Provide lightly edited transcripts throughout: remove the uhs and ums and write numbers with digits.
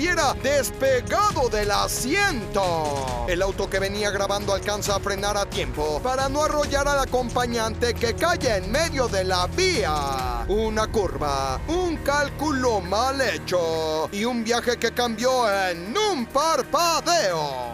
hubiera despegado del asiento. El auto que venía grabando alcanza a frenar a tiempo para no arrollar al acompañante que cae en medio de la vía. Una curva, un cálculo mal hecho y un viaje que cambió en un parpadeo.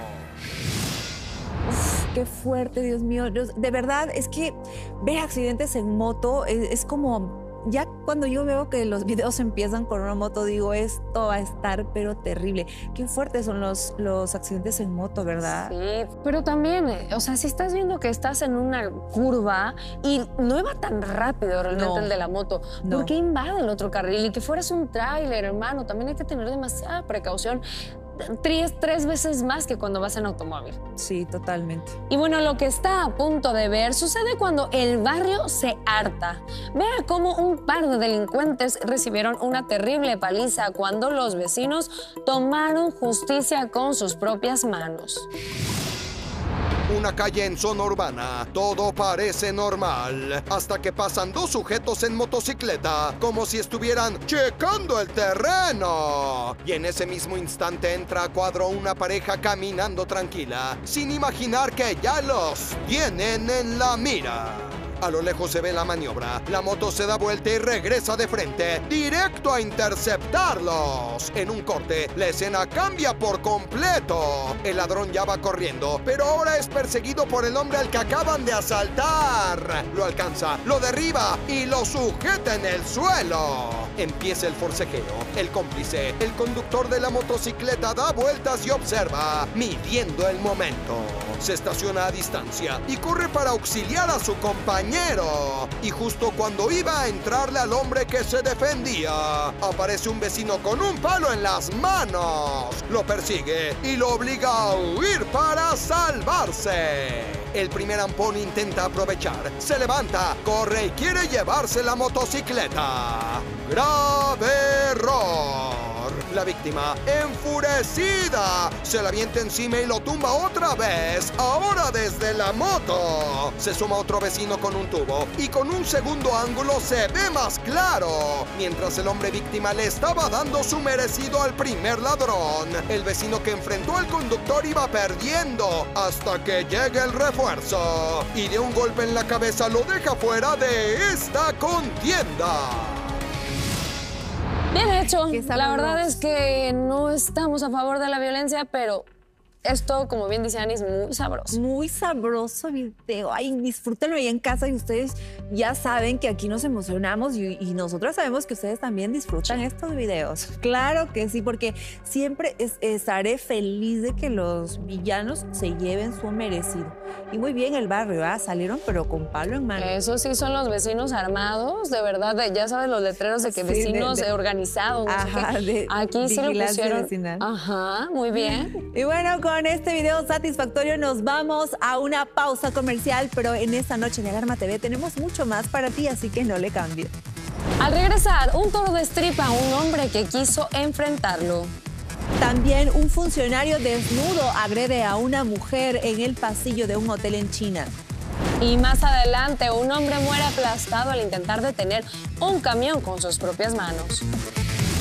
Uf, qué fuerte, Dios mío. De verdad, es que ver accidentes en moto es como... Ya cuando yo veo que los videos empiezan con una moto, digo, esto va a estar pero terrible. Qué fuertes son los accidentes en moto, ¿verdad? Sí, pero también, o sea, si estás viendo que estás en una curva y no iba tan rápido realmente el de la moto, ¿por qué invade el otro carril? Y que fueras un tráiler, hermano, también hay que tener demasiada precaución. Tres veces más que cuando vas en automóvil. Sí, totalmente. Y bueno, lo que está a punto de ver sucede cuando el barrio se harta. Vea cómo un par de delincuentes recibieron una terrible paliza cuando los vecinos tomaron justicia con sus propias manos. Una calle en zona urbana, todo parece normal, hasta que pasan dos sujetos en motocicleta, como si estuvieran checando el terreno. Y en ese mismo instante entra a cuadro una pareja caminando tranquila, sin imaginar que ya los tienen en la mira. A lo lejos se ve la maniobra. La moto se da vuelta y regresa de frente, directo a interceptarlos. En un corte, la escena cambia por completo. El ladrón ya va corriendo, pero ahora es perseguido por el hombre al que acaban de asaltar. Lo alcanza, lo derriba y lo sujeta en el suelo. Empieza el forcejeo. El cómplice, el conductor de la motocicleta, da vueltas y observa, midiendo el momento. Se estaciona a distancia y corre para auxiliar a su compañero. Y justo cuando iba a entrarle al hombre que se defendía, aparece un vecino con un palo en las manos. Lo persigue y lo obliga a huir para salvarse. El primer ampón intenta aprovechar, se levanta, corre y quiere llevarse la motocicleta. ¡Grave error! La víctima, enfurecida, se la avienta encima y lo tumba otra vez, ahora desde la moto. Se suma otro vecino con un tubo y con un segundo ángulo se ve más claro. Mientras el hombre víctima le estaba dando su merecido al primer ladrón, el vecino que enfrentó al conductor iba perdiendo hasta que llega el refuerzo y de un golpe en la cabeza lo deja fuera de esta contienda. Bien hecho. La verdad es que no estamos a favor de la violencia, pero esto, como bien dice Ani, es muy sabroso. Muy sabroso video. Ay, disfrútenlo ahí en casa y ustedes ya saben que aquí nos emocionamos y nosotros sabemos que ustedes también disfrutan estos videos. Claro que sí, porque siempre estaré feliz de que los villanos se lleven su merecido. Y muy bien el barrio, ¿ah? Salieron pero con palo en mano. Eso sí son los vecinos armados, de verdad, ya sabes los letreros de que vecinos organizados, no sé qué. Aquí sí lo pusieron. Vecinal. Ajá, muy bien. Y bueno, con este video satisfactorio nos vamos a una pausa comercial, pero en esta noche en Alarma TV tenemos mucho más para ti, así que no le cambies. Al regresar, un toro destripa a un hombre que quiso enfrentarlo. También un funcionario desnudo agrede a una mujer en el pasillo de un hotel en China. Y más adelante, un hombre muere aplastado al intentar detener un camión con sus propias manos.